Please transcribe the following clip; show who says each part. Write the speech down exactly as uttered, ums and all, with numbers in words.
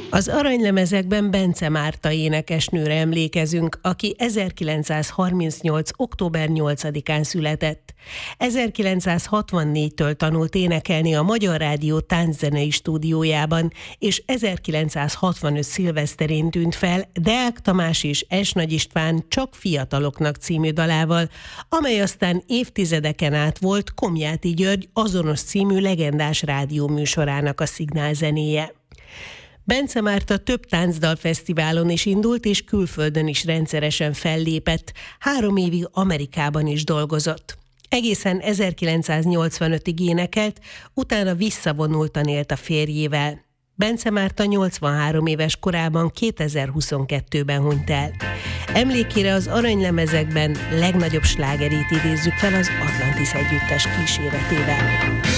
Speaker 1: Az aranylemezekben Bence Márta énekesnőre emlékezünk, aki ezerkilencszázharmincnyolc. október nyolcadikán született. ezerkilencszázhatvannégytől tanult énekelni a Magyar Rádió tánczenei stúdiójában, és ezerkilencszázhatvanöt szilveszterén tűnt fel Deák Tamás és Es Nagy István Csak fiataloknak című dalával, amely aztán évtizedeken át volt Komjáti György azonos című legendás rádióműsorának a szignálzenéje. Bence Márta több táncdalfesztiválon is indult, és külföldön is rendszeresen fellépett, három évig Amerikában is dolgozott. Egészen ezerkilencszáznyolcvanötig énekelt, utána visszavonultan élt a férjével. Bence Márta nyolcvanhárom éves korában kétezer-huszonkettőben hunyt el. Emlékére az aranylemezekben legnagyobb slágerét idézzük fel az Atlantis együttes kíséretével.